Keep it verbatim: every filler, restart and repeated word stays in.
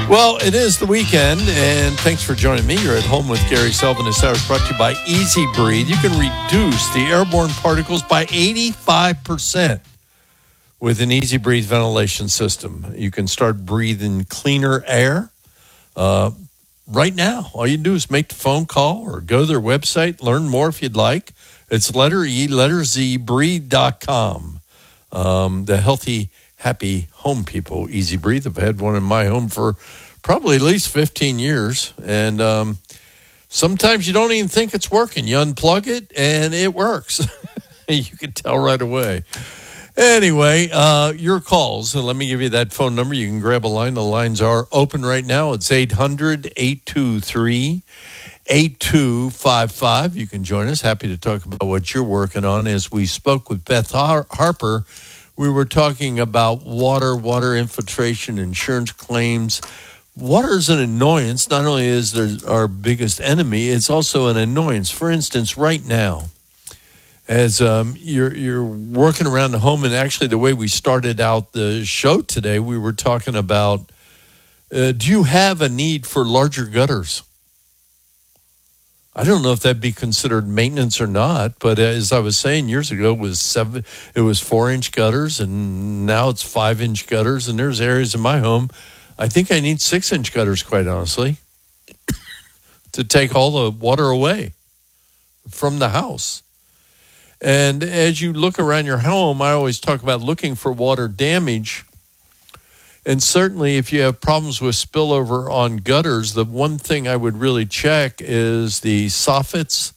Well, it is the weekend, and thanks for joining me. You're at home with Gary Sullivan. This hour is brought to you by Easy Breathe. You can reduce the airborne particles by eighty-five percent with an Easy Breathe ventilation system. You can start breathing cleaner air uh, right now. All you do is make the phone call or go to their website, learn more if you'd like. It's letter E, letter Z, breathe dot com. Um, the healthy, happy home people, Easy Breathe. I've had one in my home for probably at least fifteen years. And um, sometimes you don't even think it's working. You unplug it, and it works. You can tell right away. Anyway, uh, your calls. And let me give you that phone number. You can grab a line. The lines are open right now. It's eight hundred, eight two three, eight two five five. You can join us. Happy to talk about what you're working on. As we spoke with Beth Har- Harper, we were talking about water, water infiltration, insurance claims. Water is an annoyance. Not only is it our biggest enemy, it's also an annoyance. For instance, right now, as um, you're you're working around the home, and actually the way we started out the show today, we were talking about, uh, do you have a need for larger gutters? I don't know if that'd be considered maintenance or not, but as I was saying years ago, it was seven, it was four inch gutters, and now it's five inch gutters. And there's areas in my home, I think I need six inch gutters, quite honestly, to take all the water away from the house. And as you look around your home, I always talk about looking for water damage. And certainly if you have problems with spillover on gutters, the one thing I would really check is the soffits